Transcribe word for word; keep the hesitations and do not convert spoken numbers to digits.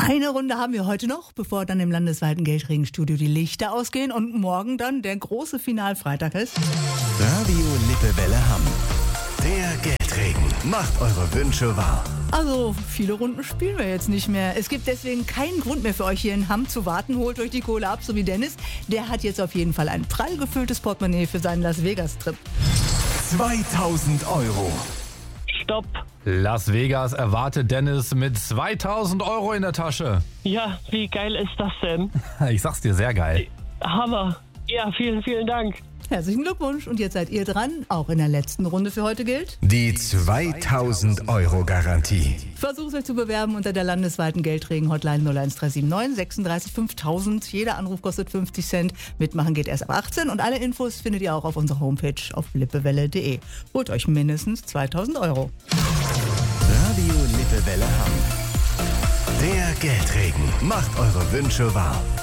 Eine Runde haben wir heute noch, bevor dann im landesweiten Geldregenstudio die Lichter ausgehen und morgen dann der große Finalfreitag ist. Radio Lippewelle Hamm. Der Geldregen macht eure Wünsche wahr. Also, viele Runden spielen wir jetzt nicht mehr. Es gibt deswegen keinen Grund mehr für euch hier in Hamm zu warten. Holt euch die Kohle ab, so wie Dennis. Der hat jetzt auf jeden Fall ein prall gefülltes Portemonnaie für seinen Las Vegas-Trip. zweitausend Euro. Stopp. Las Vegas erwartet Dennis mit zweitausend Euro in der Tasche. Ja, wie geil ist das denn? Ich sag's dir, sehr geil. Hammer. Ja, vielen, vielen Dank. Herzlichen Glückwunsch. Und jetzt seid ihr dran. Auch in der letzten Runde für heute gilt Die zweitausend Euro Garantie. Versucht euch zu bewerben unter der landesweiten Geldregen-Hotline null eins drei sieben neun sechsunddreißig fünftausend. Jeder Anruf kostet fünfzig Cent. Mitmachen geht erst ab achtzehn. Und alle Infos findet ihr auch auf unserer Homepage auf lippewelle punkt de. Holt euch mindestens zweitausend Euro. Radio Lippewelle Hamm. Der Geldregen macht eure Wünsche wahr.